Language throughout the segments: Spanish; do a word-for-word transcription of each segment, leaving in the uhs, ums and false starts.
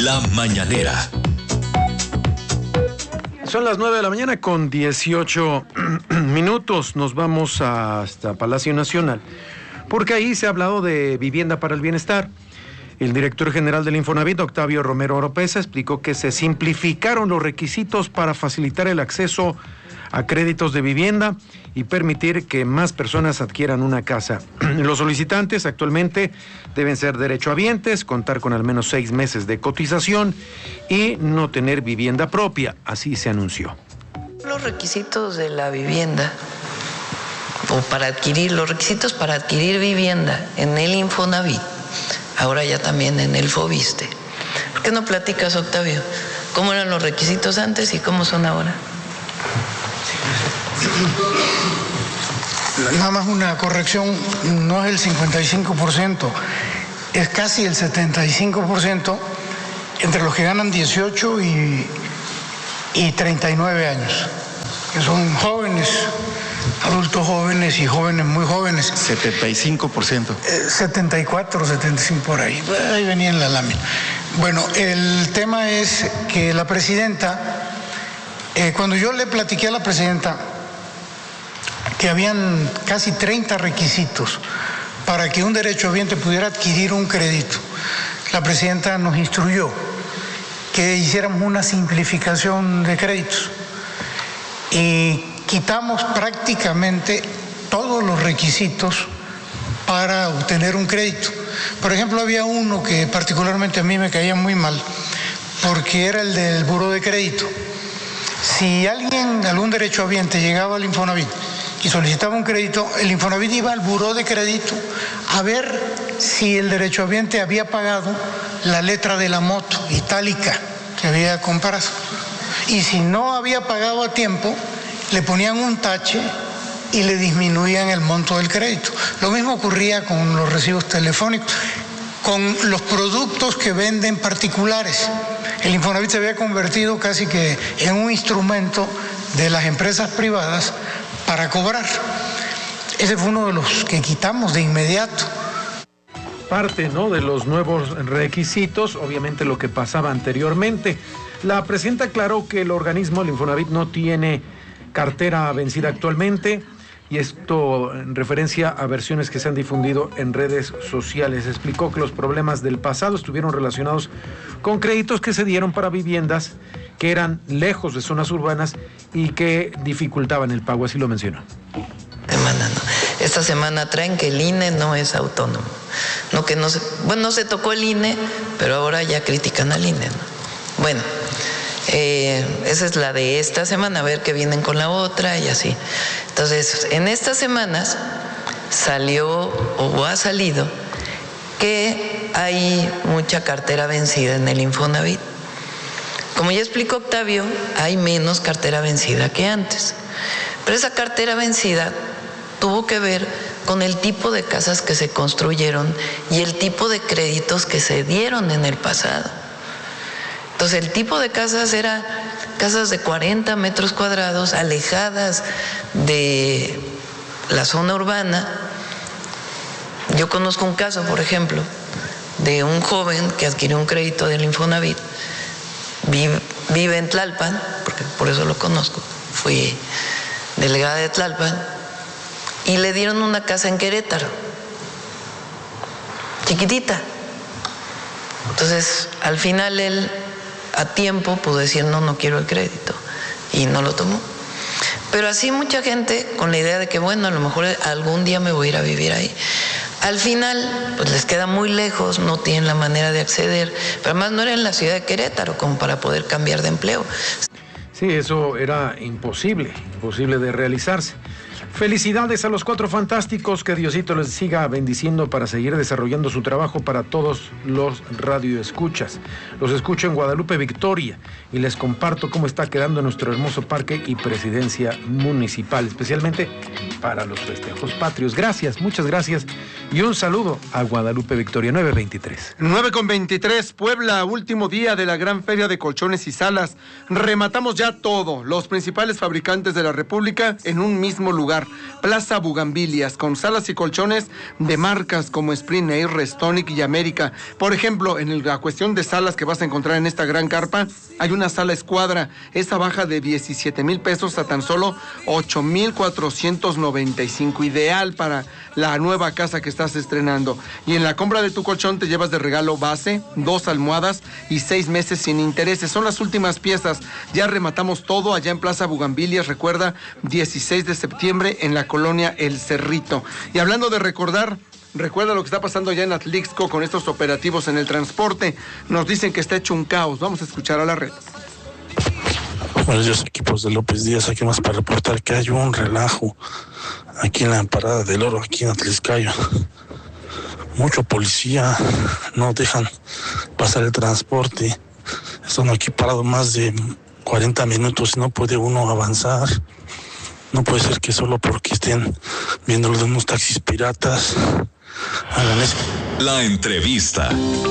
La Mañanera. Son las nueve de la mañana con dieciocho minutos. Nos vamos hasta Palacio Nacional, porque ahí se ha hablado de vivienda para el bienestar. El director general del Infonavit, Octavio Romero Oropeza, explicó que se simplificaron los requisitos para facilitar el acceso a créditos de vivienda y permitir que más personas adquieran una casa. Los solicitantes actualmente deben ser derechohabientes, contar con al menos seis meses de cotización y no tener vivienda propia, así se anunció. Los requisitos de la vivienda o para adquirir, los requisitos para adquirir vivienda en el Infonavit, ahora ya también en el Fobiste. ¿Por qué no platicas, Octavio? ¿Cómo eran los requisitos antes y cómo son ahora? Nada más una corrección, no es el cincuenta y cinco por ciento, es casi el setenta y cinco por ciento entre los que ganan dieciocho y, y treinta y nueve años, que son jóvenes, adultos jóvenes y jóvenes muy jóvenes. setenta y cinco por ciento. Eh, setenta y cuatro, setenta y cinco por ahí, ahí venía en la lámina. Bueno, el tema es que la presidenta, eh, cuando yo le platiqué a la presidenta que habían casi treinta requisitos para que un derechohabiente pudiera adquirir un crédito, la presidenta nos instruyó que hiciéramos una simplificación de créditos y quitamos prácticamente todos los requisitos para obtener un crédito. Por ejemplo, había uno que particularmente a mí me caía muy mal, porque era el del buró de crédito. Si alguien, algún derechohabiente llegaba al Infonavit y solicitaba un crédito, el Infonavit iba al buró de crédito a ver si el derechohabiente había pagado la letra de la moto itálica que había comprado. Y si no había pagado a tiempo, le ponían un tache y le disminuían el monto del crédito. Lo mismo ocurría con los recibos telefónicos, con los productos que venden particulares. El Infonavit se había convertido casi que en un instrumento de las empresas privadas para cobrar. Ese fue uno de los que quitamos de inmediato. Parte, ¿no?, de los nuevos requisitos, obviamente lo que pasaba anteriormente. La presidenta aclaró que el organismo, el Infonavit, no tiene cartera vencida actualmente, y esto en referencia a versiones que se han difundido en redes sociales. Explicó que los problemas del pasado estuvieron relacionados con créditos que se dieron para viviendas que eran lejos de zonas urbanas y que dificultaban el pago, así lo mencionó. Semana, no. Esta semana traen que el I N E no es autónomo. No que no se, bueno, no se tocó el I N E, pero ahora ya critican al I N E, ¿no? Bueno, eh, esa es la de esta semana, a ver qué vienen con la otra y así. Entonces, en estas semanas salió o ha salido que hay mucha cartera vencida en el Infonavit. Como ya explicó Octavio, hay menos cartera vencida que antes. Pero esa cartera vencida tuvo que ver con el tipo de casas que se construyeron y el tipo de créditos que se dieron en el pasado. Entonces, el tipo de casas era casas de cuarenta metros cuadrados, alejadas de la zona urbana. Yo conozco un caso, por ejemplo, de un joven que adquirió un crédito del Infonavit. Vive, vive en Tlalpan, porque por eso lo conozco, fui delegada de Tlalpan, y le dieron una casa en Querétaro, chiquitita. Entonces, al final él, a tiempo, pudo decir, no, no quiero el crédito, y no lo tomó. Pero así mucha gente, con la idea de que, bueno, a lo mejor algún día me voy a ir a vivir ahí. Al final, pues les queda muy lejos, no tienen la manera de acceder, pero además no era en la ciudad de Querétaro como para poder cambiar de empleo. Sí, eso era imposible, imposible de realizarse. Felicidades a los Cuatro Fantásticos, que Diosito les siga bendiciendo para seguir desarrollando su trabajo para todos los radioescuchas. Los escucho en Guadalupe Victoria y les comparto cómo está quedando nuestro hermoso parque y presidencia municipal, especialmente para los festejos patrios. Gracias, muchas gracias y un saludo a Guadalupe Victoria. nueve veintitrés. nueve con veintitrés, Puebla, último día de la gran feria de colchones y salas. Rematamos ya todo, los principales fabricantes de la República en un mismo lugar. lugar. Plaza Bugambilias, con salas y colchones de marcas como Sprint Air, Restonic y América. Por ejemplo, en la cuestión de salas que vas a encontrar en esta gran carpa, hay una sala escuadra. Esta baja de diecisiete mil pesos a tan solo ocho mil cuatrocientos noventa y cinco. Ideal para la nueva casa que estás estrenando. Y en la compra de tu colchón te llevas de regalo base, dos almohadas y seis meses sin intereses. Son las últimas piezas. Ya rematamos todo allá en Plaza Bugambilias. Recuerda, dieciséis de septiembre en la colonia El Cerrito. Y hablando de recordar, recuerda lo que está pasando allá en Atlixco con estos operativos en el transporte. Nos dicen que está hecho un caos. Vamos a escuchar a la red. Buenos días, equipos de López Díaz, aquí más para reportar que hay un relajo aquí en la parada del Oro, aquí en Atlixcayo. Mucho policía, no dejan pasar el transporte. Están aquí parados más de cuarenta minutos y no puede uno avanzar. No puede ser que solo porque estén viendo los de unos taxis piratas hagan eso. La entrevista.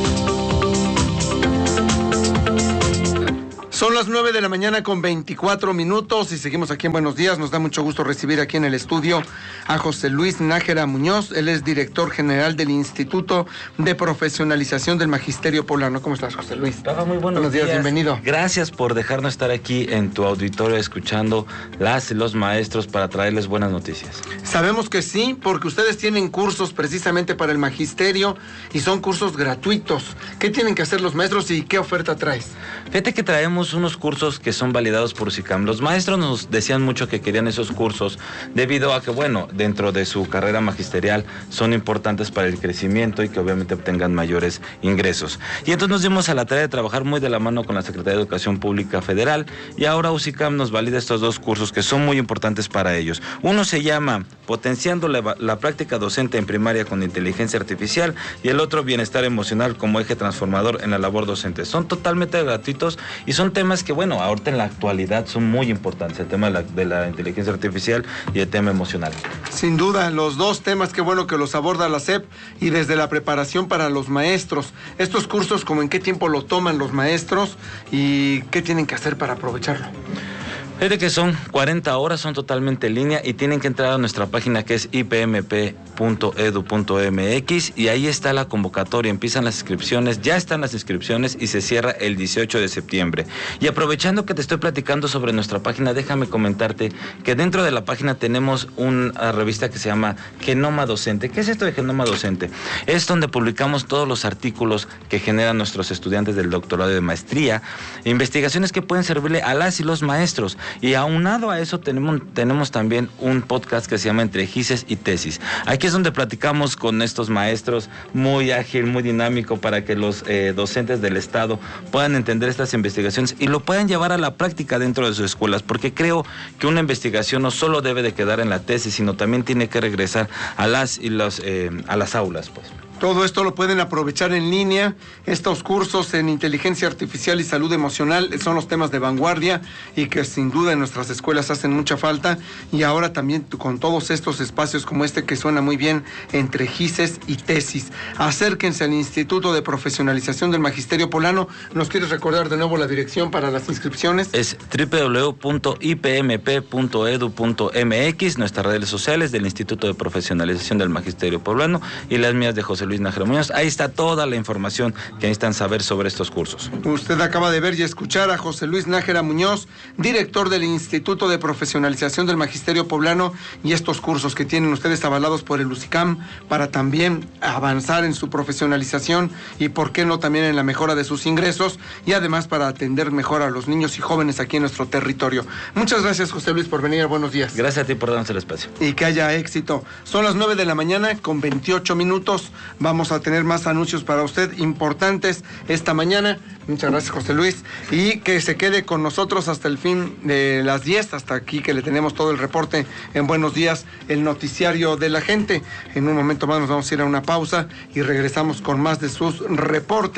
Son las nueve de la mañana con veinticuatro minutos y seguimos aquí en Buenos Días. Nos da mucho gusto recibir aquí en el estudio a José Luis Nájera Muñoz. Él es director general del Instituto de Profesionalización del Magisterio Poblano. ¿Cómo estás, José Luis? Rafa, muy buenos, buenos días. días. Bienvenido. Gracias por dejarnos estar aquí en tu auditorio escuchando las y los maestros para traerles buenas noticias. Sabemos que sí, porque ustedes tienen cursos precisamente para el magisterio y son cursos gratuitos. ¿Qué tienen que hacer los maestros y qué oferta traes? Fíjate que traemos unos cursos que son validados por SICAM. Los maestros nos decían mucho que querían esos cursos debido a que, bueno, dentro de su carrera magisterial son importantes para el crecimiento y que obviamente obtengan mayores ingresos. Y entonces nos dimos a la tarea de trabajar muy de la mano con la Secretaría de Educación Pública Federal y ahora USICAM nos valida estos dos cursos que son muy importantes para ellos. Uno se llama Potenciando la, la práctica docente en primaria con inteligencia artificial y el otro Bienestar emocional como eje transformador en la labor docente. Son totalmente gratuitos y son temas que, bueno, ahorita en la actualidad son muy importantes, el tema de la, de la inteligencia artificial y el tema emocional. Sin duda, los dos temas, qué bueno que los aborda la S E P y desde la preparación para los maestros. Estos cursos, ¿como en qué tiempo lo toman los maestros y qué tienen que hacer para aprovecharlo? Fíjate que son cuarenta horas, son totalmente en línea y tienen que entrar a nuestra página que es i p m p punto edu punto m x y ahí está la convocatoria, empiezan las inscripciones, ya están las inscripciones y se cierra el dieciocho de septiembre. Y aprovechando que te estoy platicando sobre nuestra página, déjame comentarte que dentro de la página tenemos una revista que se llama Genoma Docente. ¿Qué es esto de Genoma Docente? Es donde publicamos todos los artículos que generan nuestros estudiantes del doctorado y de maestría, investigaciones que pueden servirle a las y los maestros. Y aunado a eso tenemos, tenemos también un podcast que se llama Entre Gises y Tesis. Aquí es donde platicamos con estos maestros, muy ágil, muy dinámico, para que los eh, docentes del Estado puedan entender estas investigaciones y lo puedan llevar a la práctica dentro de sus escuelas, porque creo que una investigación no solo debe de quedar en la tesis, sino también tiene que regresar a las, y los, eh, a las aulas, pues. Todo esto lo pueden aprovechar en línea. Estos cursos en inteligencia artificial y salud emocional son los temas de vanguardia y que sin duda en nuestras escuelas hacen mucha falta. Y ahora también con todos estos espacios como este que suena muy bien, Entre Gises y Tesis. Acérquense al Instituto de Profesionalización del Magisterio Poblano. ¿Nos quieres recordar de nuevo la dirección para las inscripciones? Es doble u doble u doble u punto i p m p punto edu punto m x, nuestras redes sociales del Instituto de Profesionalización del Magisterio Poblano y las mías de José Luis Nájera Muñoz. Ahí está toda la información que necesitan saber sobre estos cursos. Usted acaba de ver y escuchar a José Luis Nájera Muñoz, director del Instituto de Profesionalización del Magisterio Poblano, y estos cursos que tienen ustedes avalados por el USICAM para también avanzar en su profesionalización y por qué no también en la mejora de sus ingresos y además para atender mejor a los niños y jóvenes aquí en nuestro territorio. Muchas gracias, José Luis, por venir. Buenos días. Gracias a ti por darnos el espacio. Y que haya éxito. Son las nueve de la mañana con veintiocho minutos. Vamos a tener más anuncios para usted importantes esta mañana. Muchas gracias, José Luis. Y que se quede con nosotros hasta el fin de las diez, hasta aquí que le tenemos todo el reporte en Buenos Días, el noticiario de la gente. En un momento más nos vamos a ir a una pausa y regresamos con más de sus reportes.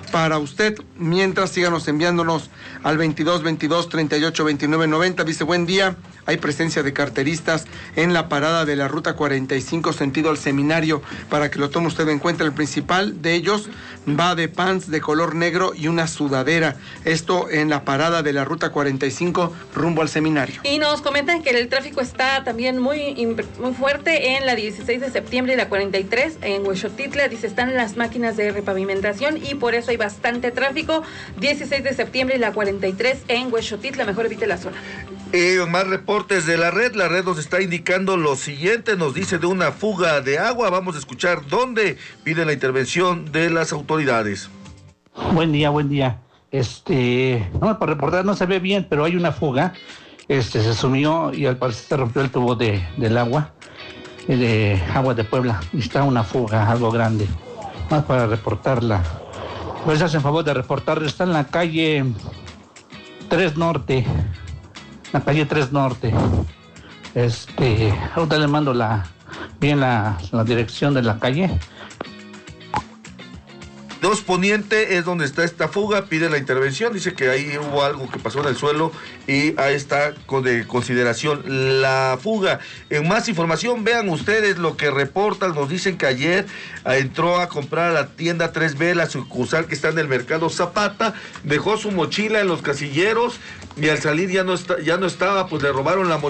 para usted. Mientras, síganos enviándonos al veintidós veintidós treinta y ocho veintinueve noventa. Dice, buen día, hay presencia de carteristas en la parada de la ruta cuarenta y cinco sentido al seminario, para que lo tome usted en cuenta. El principal de ellos va de pants de color negro y una sudadera. Esto en la parada de la ruta cuarenta y cinco rumbo al seminario. Y nos comentan que el tráfico está también muy, muy fuerte en la dieciséis de septiembre y la cuarenta y tres en Huexotitla. Dice, están las máquinas de repavimentación y por eso hay bastante tráfico. dieciséis de septiembre y la cuarenta y tres en Huexotitla, mejor evite la zona. Eh, más reportes de la red. La red nos está indicando lo siguiente, nos dice de una fuga de agua. Vamos a escuchar dónde pide la intervención de las autoridades. Buen día, buen día. Este, no, para reportar no se ve bien, pero hay una fuga. Este, se sumió y al parecer se rompió el tubo de, del agua, de agua de Puebla. Y está una fuga, algo grande. Más para reportarla. Pues hacen favor de reportarla. Está en la calle tres Norte. La calle tres Norte. Este, ahorita le mando la bien la, la dirección de la calle. dos Poniente es donde está esta fuga, pide la intervención, dice que ahí hubo algo que pasó en el suelo y ahí está con de consideración la fuga. En más información, vean ustedes lo que reportan, nos dicen que ayer entró a comprar a la tienda tres B, la sucursal que está en el mercado Zapata, dejó su mochila en los casilleros y al salir ya no, está, ya no estaba, pues le robaron la mochila.